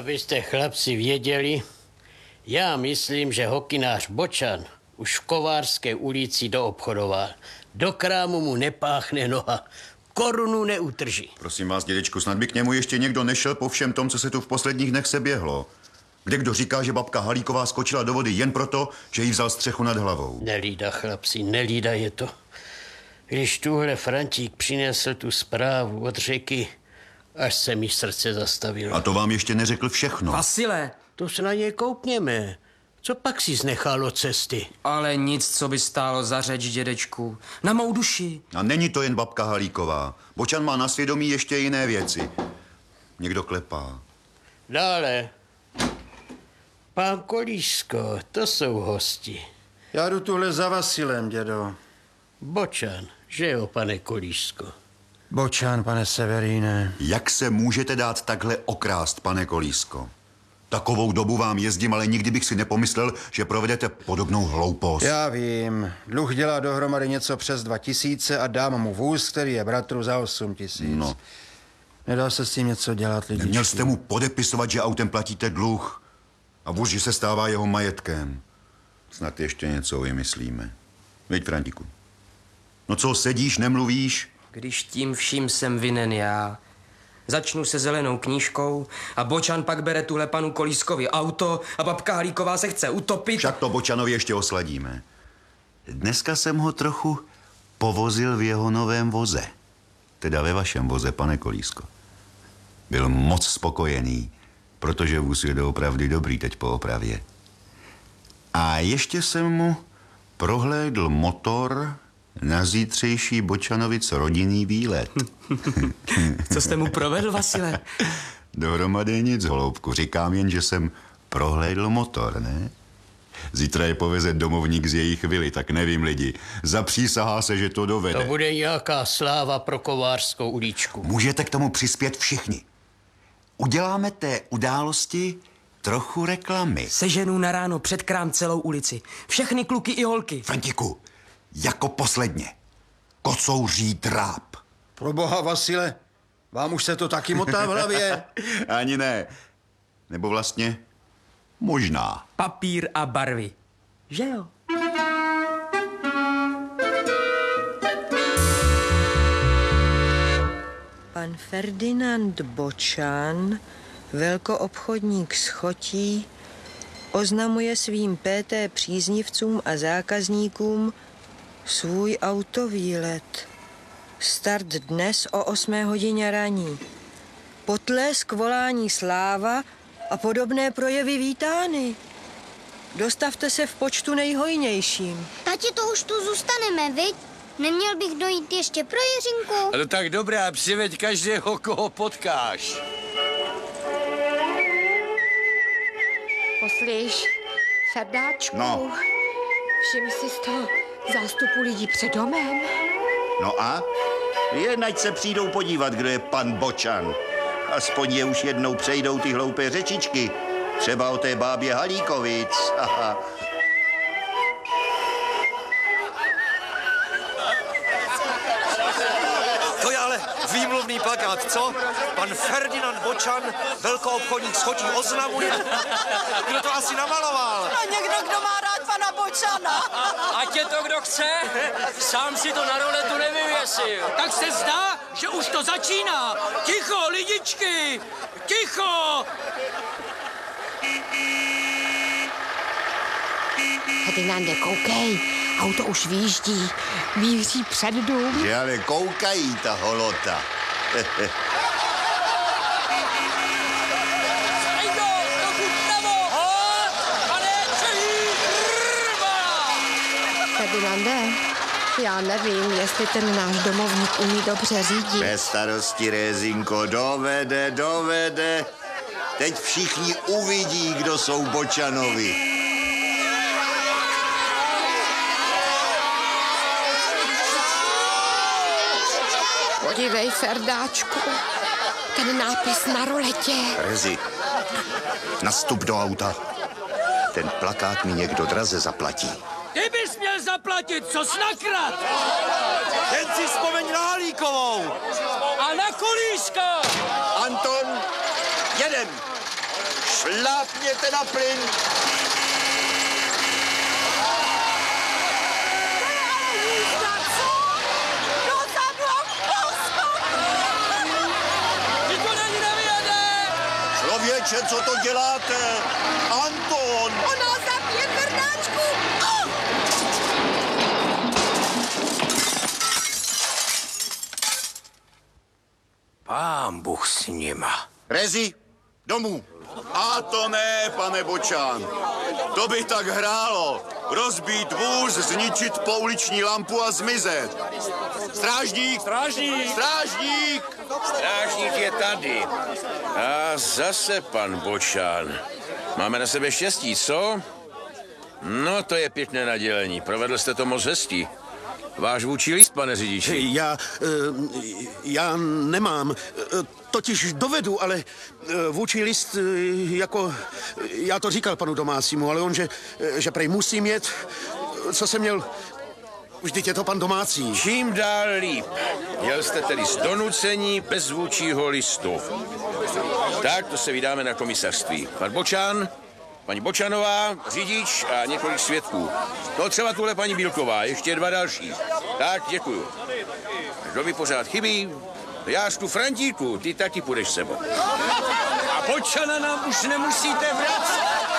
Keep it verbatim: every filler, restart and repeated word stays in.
Abyste chlapci věděli, já myslím, že hokynář Bočan už v Kovářské ulici doobchodoval. Do krámu mu nepáchne noha, korunu neutrží. Prosím vás, dědečku, snad by k němu ještě někdo nešel po všem tom, co se tu v posledních dnech se běhlo. Kde kdo říká, že babka Halíková skočila do vody jen proto, že jí vzal střechu nad hlavou. Nelída, chlapci, nelída je to. Když tuhle Frantík přinesl tu zprávu od řeky, až se mi srdce zastavilo. A to vám ještě neřekl všechno. Vasile! To se na něj koukněme. Co pak si znechal od cesty? Ale nic, co by stálo za řeč, dědečku. Na mou duši. A není to jen babka Halíková. Bočan má na svědomí ještě jiné věci. Někdo klepá. Dále. Pán Kolíško, to jsou hosti. Já jdu tuhle za Vasilem, dědo. Bočan, že jo, pane Kolíško? Bočan, pane Severíne. Jak se můžete dát takhle okrást, pane Kolísko? Takovou dobu vám jezdím, ale nikdy bych si nepomyslel, že provedete podobnou hloupost. Já vím. Dluh dělá dohromady něco přes dva tisíce a dám mu vůz, který je bratru za osm tisíc. No. Nedá se s tím něco dělat, lidičky. Neměl jste mu podepisovat, že autem platíte dluh a vůz, že se stává jeho majetkem. Snad ještě něco vymyslíme. Veď, Frantiku. No co, sedíš, nemluvíš? Když tím vším jsem vinen já. Začnu se zelenou knížkou a Bočan pak bere tuhle panu Kolískovi auto a babka Halíková se chce utopit. Však to Bočanovi ještě osladíme. Dneska jsem ho trochu povozil v jeho novém voze. Teda ve vašem voze, pane Kolísko. Byl moc spokojený, protože vůz je doopravdy dobrý teď po opravě. A ještě jsem mu prohlédl motor na zítřejší Bočanovic rodinný výlet. Co jste mu provedl, Vasile? Dohromady nic, holoubku. Říkám jen, že jsem prohlédl motor, ne? Zítra je poveze domovník z jejich vily, tak nevím, lidi. Zapřísahá se, že to dovede. To bude nějaká sláva pro Kovářskou uličku. Můžete k tomu přispět všichni. Uděláme té události trochu reklamy. Seženu na ráno před krám celou ulici. Všechny kluky i holky. Frantiku, jako posledně. Kocouří dráp. Pro boha, Vasile, vám už se to taky motá v hlavě. Ani ne. Nebo vlastně možná. Papír a barvy. Že jo? Pan Ferdinand Bočan, velkoobchodník z Chotí, oznamuje svým P T příznivcům a zákazníkům svůj autovýlet. Start dnes o osmé hodině raní. Potlesk, volání sláva a podobné projevy vítány. Dostavte se v počtu nejhojnějším. Tati, to už tu zůstaneme, viď? Neměl bych dojít ještě pro Jiřinku? No tak dobrá, přiveď každého, koho potkáš. Poslyš, Ferdáčku, No. všiml jsi z toho zástupu lidí před domem? No a? Jen ať se přijdou podívat, kdo je pan Bočan. Aspoň je už jednou přejdou ty hloupé řečičky. Třeba o té bábě Halíkovic. Aha. To je ale výmluvný plakát, co? Pan Ferdinand Bočan, velkoobchodník z Chotí, oznamuje. Kdo to asi namaloval? No někdo, kdo má rád pana Bočana. Ať je to, kdo chce, sám si to na roletu nevyvěsil. Tak se zdá, že už to začíná. Ticho, lidičky, ticho. Ferdinande, koukej, auto už výjíždí, míří před dům. Že ale koukají ta holota. Ejdo, trochu vpravo. Hod, pane Čehý, rva. Ferdinande, já nevím, jestli ten náš domovník umí dobře řídit. Bez starosti, Rézinko, dovede, dovede. Teď všichni uvidí, kdo jsou Bočanovi. Podívej, Ferdáčku, ten nápis na roletě. Rezi, nastup do auta. Ten plakát mi někdo draze zaplatí. Ty bys měl zaplatit, co jsi nakrad. Jen si vzpomeň na Halíkovou. A na Kolíška. Anton, jeden. Šlápněte na plyn. Člověče, co to děláte? Anton! Ona zabije Vernáčku! Pán Bůh s nima. Rezi, domů. A to ne, pane Bočan. To by tak hrálo. Rozbít vůz, zničit pouliční lampu a zmizet. Strážník! Strážník! Strážník! Strážník je tady. A zase pan Bočan. Máme na sebe štěstí, co? No, to je pěkné nadělení. Provedl jste to moc hezký. Váš vůči list, pane řidiči. Já, já nemám, totiž dovedu, ale vůči list jako, já to říkal panu domácímu, ale on, že, že prej musím jet, co jsem měl, vždyť je to pan domácí. Čím dál líp. Jel jste tedy z donucení bez vůčího listu. Tak, to se vydáme na komisařství. Pan Bočan, paní Bočanová, řidič a několik svědků. To třeba tuhle paní Bílková, ještě dva další. Tak, děkuju. Kdo mi pořád chybí? Jášku Frantíku, ty taky půjdeš sebou. A Bočana nám už nemusíte vracet.